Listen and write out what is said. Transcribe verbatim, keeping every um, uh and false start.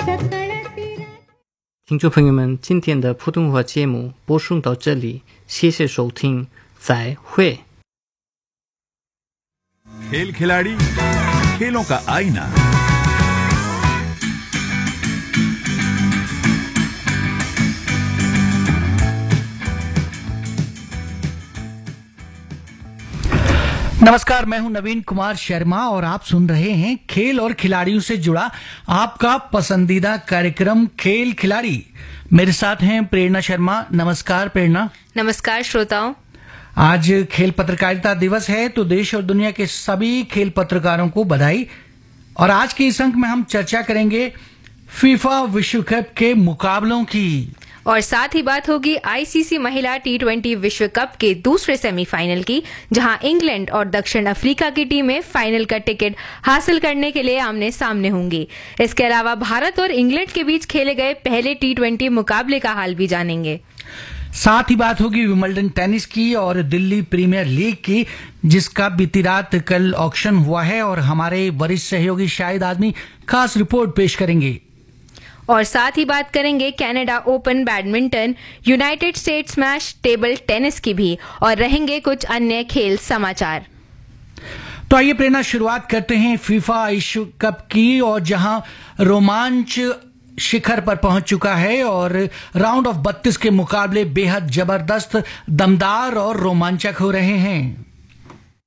听众朋友们，今天的普通话节目播送到这里，谢谢收听，再会。 खेल खिलाड़ी खेलों का आईना। नमस्कार, मैं हूं नवीन कुमार शर्मा और आप सुन रहे हैं खेल और खिलाड़ियों से जुड़ा आपका पसंदीदा कार्यक्रम खेल खिलाड़ी। मेरे साथ हैं प्रेरणा शर्मा। नमस्कार प्रेरणा। नमस्कार श्रोताओं। आज खेल पत्रकारिता दिवस है, तो देश और दुनिया के सभी खेल पत्रकारों को बधाई। और आज के इस अंक में हम चर्चा करेंगे फीफा विश्व कप के मुकाबलों की, और साथ ही बात होगी आईसीसी महिला टी ट्वेंटी विश्व कप के दूसरे सेमीफाइनल की, जहां इंग्लैंड और दक्षिण अफ्रीका की टीमें फाइनल का टिकट हासिल करने के लिए आमने सामने होंगी। इसके अलावा भारत और इंग्लैंड के बीच खेले गए पहले टी ट्वेंटी मुकाबले का हाल भी जानेंगे। साथ ही बात होगी विंबलडन टेनिस की और दिल्ली प्रीमियर लीग की, जिसका बीती रात कल ऑक्शन हुआ है, और हमारे वरिष्ठ सहयोगी शाहिद आदमी खास रिपोर्ट पेश करेंगे। और साथ ही बात करेंगे Canada open badminton, United states match table tennis की भी, और रहेंगे कुछ अन्य खेल समाचार। तो आइए प्रेरणा, शुरुआत करते हैं फीफा विश्व कप की, और जहां रोमांच शिखर पर पहुंच चुका है और राउंड ऑफ बत्तीस के मुकाबले बेहद जबरदस्त, दमदार और रोमांचक हो रहे हैं।